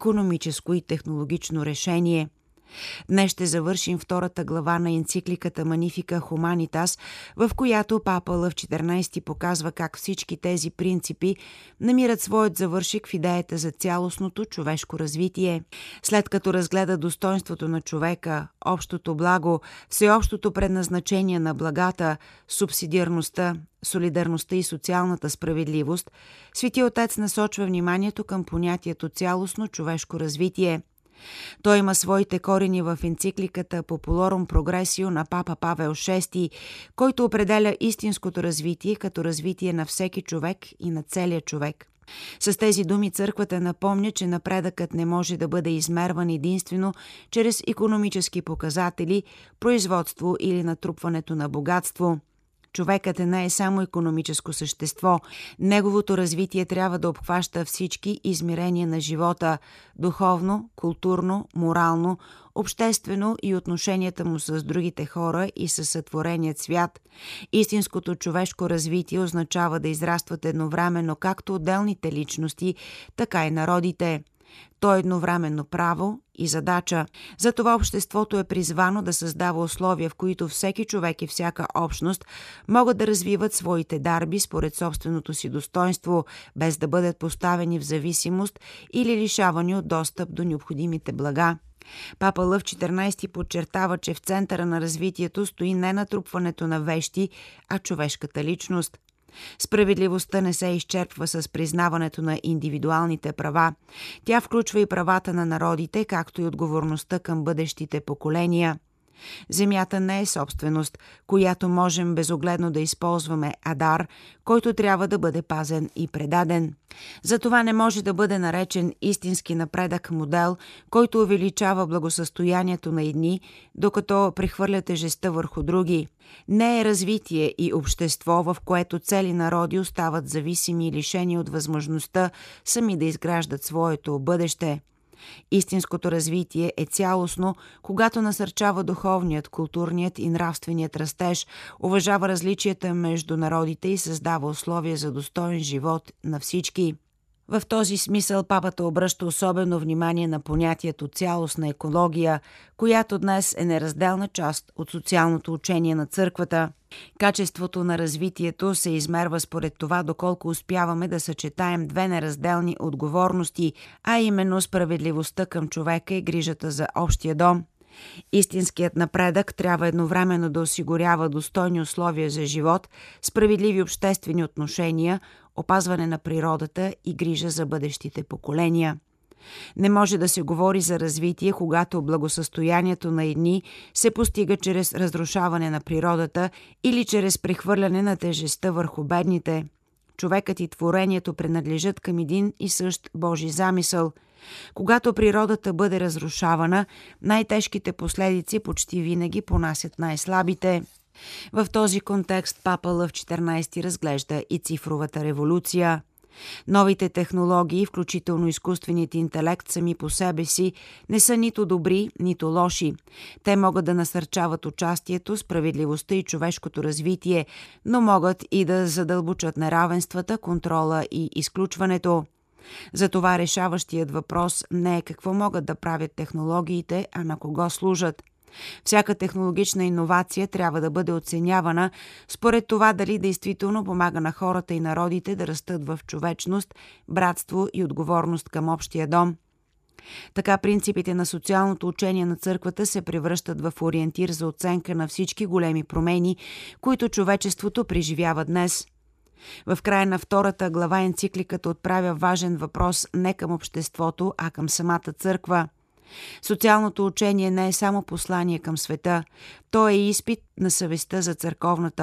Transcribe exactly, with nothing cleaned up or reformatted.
икономическо и технологично решение. Днес ще завършим втората глава на енцикликата Magnificat Humanitas, в която папа Лъв четиринайсети показва как всички тези принципи намират своят завършик в идеята за цялостното човешко развитие. След като разгледа достоинството на човека, общото благо, всеобщото предназначение на благата, субсидиарността, солидарността и социалната справедливост, Свети Отец насочва вниманието към понятието цялостно човешко развитие. Той има своите корени в енцикликата Populorum Progressio на папа Павел шести, който определя истинското развитие като развитие на всеки човек и на целия човек. С тези думи църквата напомня, че напредъкът не може да бъде измерван единствено чрез икономически показатели, производство или натрупването на богатство. Човекът не е само икономическо същество. Неговото развитие трябва да обхваща всички измерения на живота – духовно, културно, морално, обществено и отношенията му с другите хора и със сътвореният свят. Истинското човешко развитие означава да израстват едновременно както отделните личности, така и народите. То е едновременно право и задача. Затова обществото е призвано да създава условия, в които всеки човек и всяка общност могат да развиват своите дарби според собственото си достоинство, без да бъдат поставени в зависимост или лишавани от достъп до необходимите блага. Папа Лъв четиринайсети подчертава, че в центъра на развитието стои не натрупването на вещи, а човешката личност. Справедливостта не се изчерпва с признаването на индивидуалните права. Тя включва и правата на народите, както и отговорността към бъдещите поколения. Земята не е собственост, която можем безогледно да използваме, а дар, който трябва да бъде пазен и предаден. Затова не може да бъде наречен истински напредък модел, който увеличава благосъстоянието на едни, докато прехвърля тежестта върху други. Не е развитие и общество, в което цели народи остават зависими и лишени от възможността сами да изграждат своето бъдеще. Истинското развитие е цялостно, когато насърчава духовният, културният и нравственият растеж, уважава различията между народите и създава условия за достоен живот на всички. В този смисъл папата обръща особено внимание на понятието цялостна екология, която днес е неразделна част от социалното учение на църквата. Качеството на развитието се измерва според това доколко успяваме да съчетаем две неразделни отговорности, а именно справедливостта към човека и грижата за общия дом. Истинският напредък трябва едновременно да осигурява достойни условия за живот, справедливи обществени отношения, опазване на природата и грижа за бъдещите поколения. Не може да се говори за развитие, когато благосъстоянието на едни се постига чрез разрушаване на природата или чрез прехвърляне на тежестта върху бедните. Човекът и творението принадлежат към един и същ Божи замисъл. Когато природата бъде разрушавана, най-тежките последици почти винаги понасят най-слабите. В този контекст папа Лъв четиринайсети разглежда и цифровата революция. Новите технологии, включително изкуственият интелект, сами по себе си не са нито добри, нито лоши. Те могат да насърчават участието, справедливостта и човешкото развитие, но могат и да задълбочат неравенствата, контрола и изключването. Затова решаващият въпрос не е какво могат да правят технологиите, а на кого служат. Всяка технологична иновация трябва да бъде оценявана според това дали действително помага на хората и народите да растат в човечност, братство и отговорност към общия дом. Така принципите на социалното учение на църквата се превръщат в ориентир за оценка на всички големи промени, които човечеството преживява днес. В края на втората глава енцикликата отправя важен въпрос не към обществото, а към самата църква. Социалното учение не е само послание към света, то е изпит на съвестта за църковната